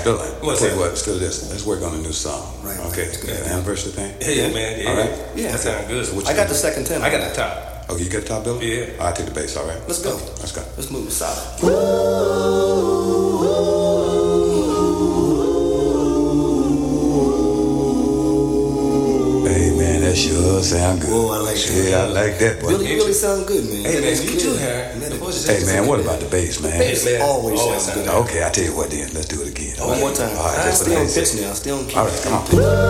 Bill, What's tell you that? what, let's do this. Let's work on a new song. Right. Okay. The anniversary thing? Yeah, man. Yeah. All right. Yeah. That sounds good. So what I you got gonna the do? second tempo. I got the top. Oh, you got the top, Bill? Yeah. I'll take the bass, all right? Let's go. Let's go. Let's move solid. Hey, man, that sure sound good. Whoa, I like that. Yeah, I like that, boy. Really, really sound good, man. Hey, man, That's you clear. too, Harry. Man, The voice is Hey, just man, so what good. about the bass, man? Bass man. always Always sounds good. sound Okay, I tell you what then. Let's do it again. One more time. All right, just Stay on the pitch bass. now. Stay on key. All right, come on.